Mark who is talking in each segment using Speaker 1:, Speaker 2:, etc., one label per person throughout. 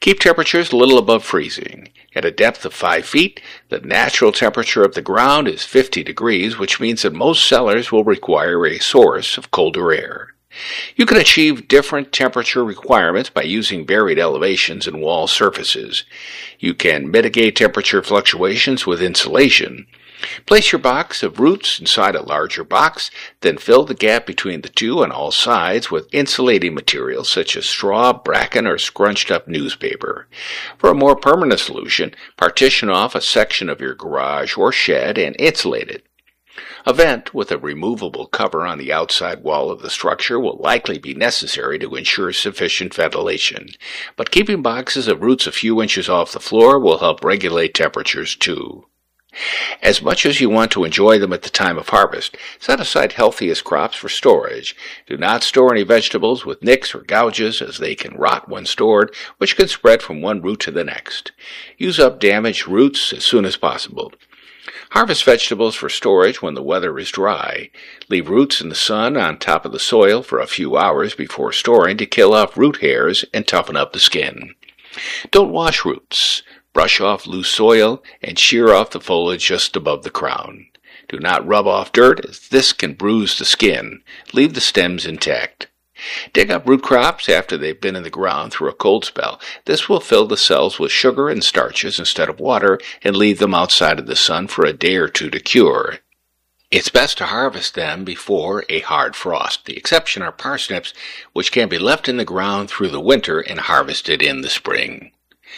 Speaker 1: Keep temperatures a little above freezing. At a depth of 5 feet, the natural temperature of the ground is 50 degrees, which means that most cellars will require a source of colder air. You can achieve different temperature requirements by using varied elevations and wall surfaces. You can mitigate temperature fluctuations with insulation. Place your box of roots inside a larger box, then fill the gap between the two on all sides with insulating materials such as straw, bracken, or scrunched up newspaper. For a more permanent solution, partition off a section of your garage or shed and insulate it. A vent with a removable cover on the outside wall of the structure will likely be necessary to ensure sufficient ventilation, but keeping boxes of roots a few inches off the floor will help regulate temperatures too. As much as you want to enjoy them at the time of harvest, set aside healthiest crops for storage. Do not store any vegetables with nicks or gouges, as they can rot when stored, which can spread from one root to the next. Use up damaged roots as soon as possible. Harvest vegetables for storage when the weather is dry. Leave roots in the sun on top of the soil for a few hours before storing to kill off root hairs and toughen up the skin. Don't wash roots. Brush off loose soil and shear off the foliage just above the crown. Do not rub off dirt, as this can bruise the skin. Leave the stems intact. Dig up root crops after they've been in the ground through a cold spell. This will fill the cells with sugar and starches instead of water and leave them outside of the sun for a day or two to cure. It's best to harvest them before a hard frost. The exception are parsnips, which can be left in the ground through the winter and harvested in the spring.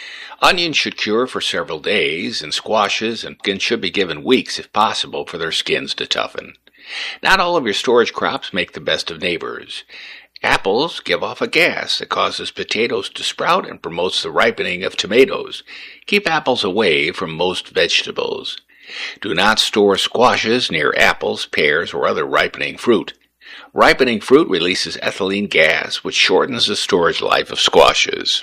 Speaker 1: Onions should cure for several days, and squashes and pumpkins should be given weeks if possible for their skins to toughen. Not all of your storage crops make the best of neighbors. Apples give off a gas that causes potatoes to sprout and promotes the ripening of tomatoes. Keep apples away from most vegetables. Do not store squashes near apples, pears, or other ripening fruit. Ripening fruit releases ethylene gas, which shortens the storage life of squashes.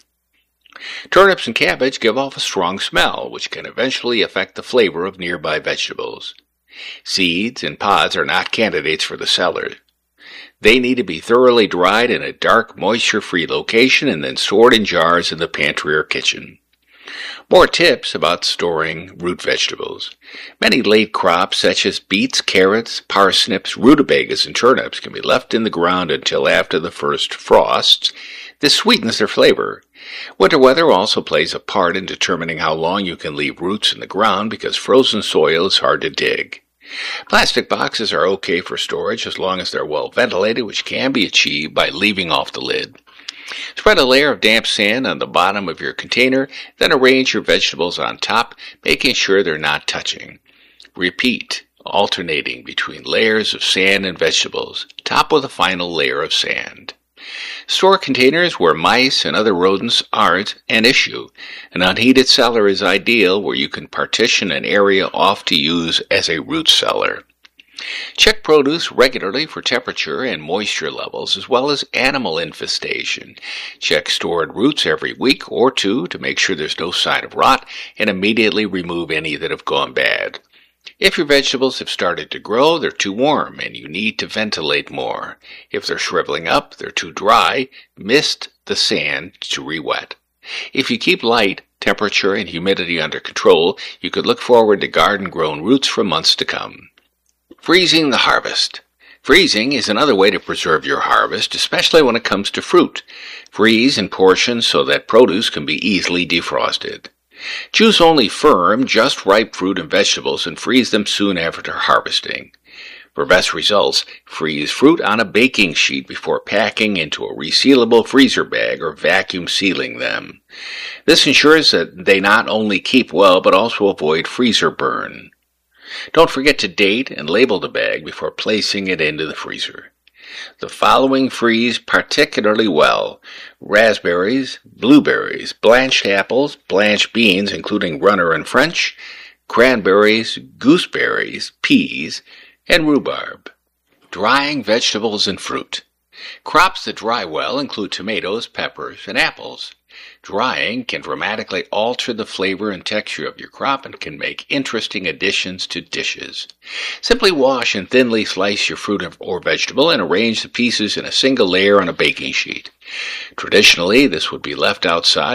Speaker 1: Turnips and cabbage give off a strong smell, which can eventually affect the flavor of nearby vegetables. Seeds and pods are not candidates for the cellar. They need to be thoroughly dried in a dark, moisture-free location and then stored in jars in the pantry or kitchen. More tips about storing root vegetables. Many late crops such as beets, carrots, parsnips, rutabagas, and turnips can be left in the ground until after the first frosts. This sweetens their flavor. Winter weather also plays a part in determining how long you can leave roots in the ground because frozen soil is hard to dig. Plastic boxes are okay for storage as long as they're well ventilated, which can be achieved by leaving off the lid. Spread a layer of damp sand on the bottom of your container, then arrange your vegetables on top, making sure they're not touching. Repeat, alternating between layers of sand and vegetables, top with a final layer of sand. Store containers where mice and other rodents aren't an issue. An unheated cellar is ideal where you can partition an area off to use as a root cellar. Check produce regularly for temperature and moisture levels as well as animal infestation. Check stored roots every week or two to make sure there's no sign of rot and immediately remove any that have gone bad. If your vegetables have started to grow, they're too warm and you need to ventilate more. If they're shriveling up, they're too dry, mist the sand to re-wet. If you keep light, temperature, and humidity under control, you could look forward to garden-grown roots for months to come. Freezing the harvest. Freezing is another way to preserve your harvest, especially when it comes to fruit. Freeze in portions so that produce can be easily defrosted. Choose only firm, just ripe fruit and vegetables and freeze them soon after harvesting. For best results, freeze fruit on a baking sheet before packing into a resealable freezer bag or vacuum sealing them. This ensures that they not only keep well but also avoid freezer burn. Don't forget to date and label the bag before placing it into the freezer. The following freeze particularly well: raspberries, blueberries, blanched apples, blanched beans including runner and French, cranberries, gooseberries, peas, and rhubarb. Drying vegetables and fruit. Crops that dry well include tomatoes, peppers, and apples. Drying can dramatically alter the flavor and texture of your crop and can make interesting additions to dishes. Simply wash and thinly slice your fruit or vegetable and arrange the pieces in a single layer on a baking sheet. Traditionally, this would be left outside